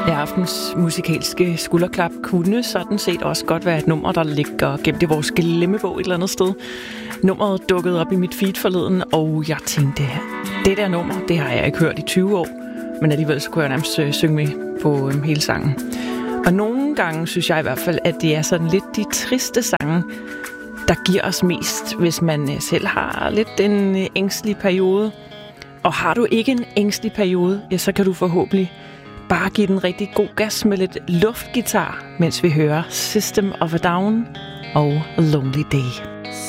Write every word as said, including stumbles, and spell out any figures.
Aftens musikalske skulderklap kunne sådan set også godt være et nummer, der ligger gemt i vores glemmebog et eller andet sted. Nummeret dukkede op i mit feed forleden, og jeg tænkte, det der nummer, det har jeg ikke hørt i tyve år, men alligevel så kunne jeg nærmest synge med på um, hele sangen. Og nogle gange synes jeg i hvert fald, at det er sådan lidt de triste sange, der giver os mest, hvis man selv har lidt en ængstelig periode. Og har du ikke en ængstelig periode, ja, så kan du forhåbentlig bare give den rigtig god gas med lidt luftgitar, mens vi hører System of a Down og Lonely Day.